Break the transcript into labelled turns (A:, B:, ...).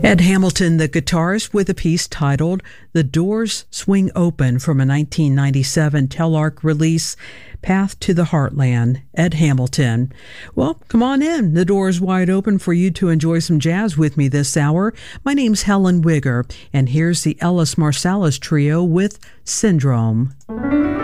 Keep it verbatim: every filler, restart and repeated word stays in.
A: Ed Hamilton, the guitarist, with a piece titled The Doors Swing Open from a nineteen ninety-seven Telarc release, Path to the Heartland. Ed Hamilton. Well, come on in. The door's wide open for you to enjoy some jazz with me this hour. My name's Helen Wigger, and here's the Ellis Marsalis Trio with Syndrome.